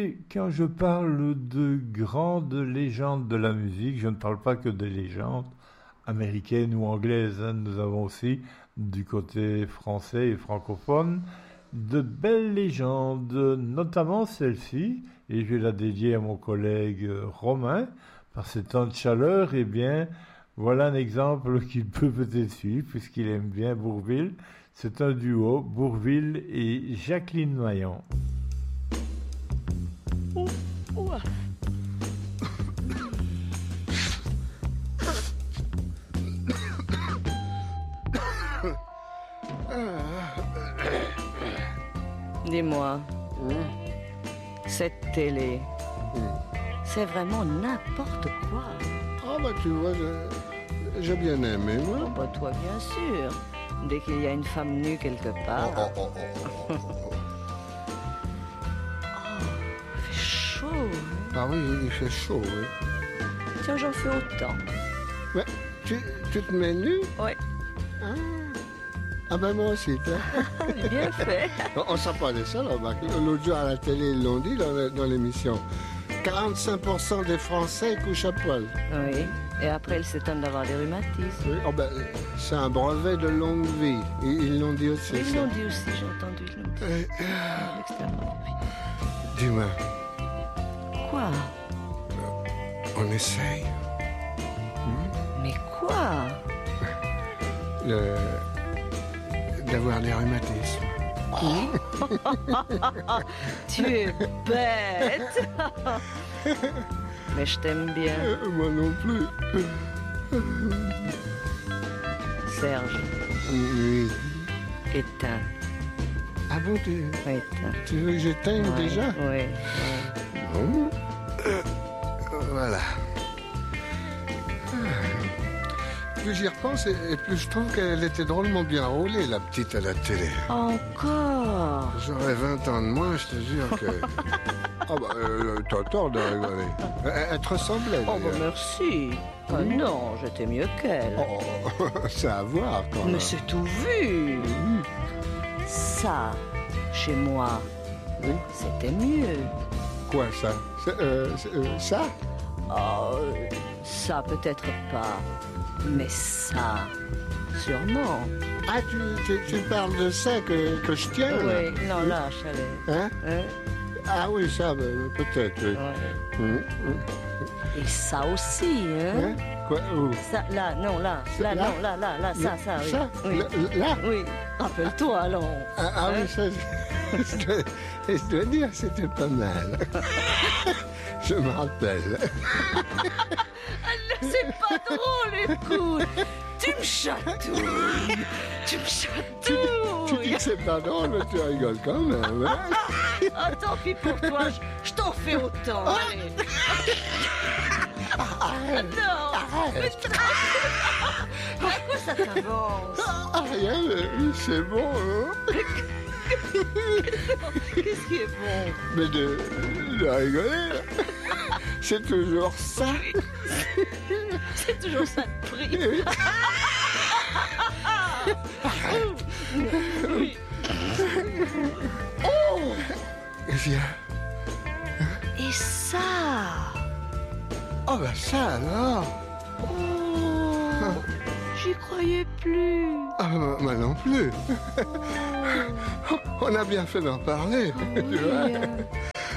savez, quand je parle de grandes légendes de la musique, je ne parle pas que des légendes américaines ou anglaises. Hein. Nous avons aussi, du côté français et francophone, de belles légendes, notamment celle-ci, et je vais la dédier à mon collègue Romain, par ces temps de chaleur, eh bien, voilà un exemple qu'il peut peut-être suivre, puisqu'il aime bien Bourvil. C'est un duo, Bourvil et Jacqueline Maillan. Dis-moi, cette télé, c'est vraiment n'importe quoi. Ah bah tu vois, j'ai bien aimé, moi. Oh, bah toi, bien sûr. Dès qu'il y a une femme nue quelque part. Il fait chaud. Hein? Ah oui, il fait chaud, oui. Tiens, j'en fais autant. Mais tu te mets nu? Oui. Ah ben moi aussi, Bien fait. On s'en parlait ça, là, Marc. L'autre jour à la télé, ils l'ont dit dans l'émission. 45% des Français couchent à poil. Oui. Et après, ils s'étonnent d'avoir des rhumatismes. Oui. Oh ben, c'est un brevet de longue vie. Ils l'ont dit aussi. Ils l'ont dit aussi, j'ai entendu. Ils l'ont dit. Extrêmement. Dis-moi. Quoi? On essaye. Mais quoi? D'avoir des rhumatismes. Tu es bête. Mais je t'aime bien. Moi non plus. Serge. Oui. Éteins. Ah bon, Éteins. tu veux que j'éteigne déjà? Oui. Bon. Voilà. Plus j'y repense et plus je trouve qu'elle était drôlement bien roulée, la petite à la télé. Encore? J'aurais 20 ans de moins, je te jure que... Ah bah, t'as tort de rigoler. Elle te ressemblait, Oh bah d'ailleurs. merci. Ah non, j'étais mieux qu'elle. Oh, c'est à voir, quand même. Mais c'est tout vu. Ça, chez moi, Oui. c'était mieux. Quoi, ça? Ça? Oh, ça peut-être pas. Mais ça, sûrement. Ah, tu parles de ça que je tiens, là? Oui, non, là, chalet. Hein? Hein? Ah oui, ça, peut-être, oui. Ouais. Et ça aussi, hein? Hein? Quoi? Où? Ça, là, non, là, Là? non, là, oui. Ça? Oui. Là? Oui, rappelle-toi, alors. Ah oui, ça, je dois dire, c'était pas mal. Je me rappelle. C'est pas drôle, écoute. Tu me chatouilles. Tu me Tu chatouilles. dis que c'est pas drôle, mais tu rigoles quand même. Hein? Ah, tant pis pour toi, je t'en fais autant. Allez. Non. Mais à quoi ça t'avance? Ah, rien, mais c'est bon, hein? Qu'est-ce qui est bon? Mais de rigoler, là. C'est toujours ça. C'est toujours ça de prix. Oui. Oh! Viens. Et ça? Oh, ben ça, alors. Oh! J'y croyais plus. Ah, moi non plus. On a bien fait d'en parler. Tu vois. Oui.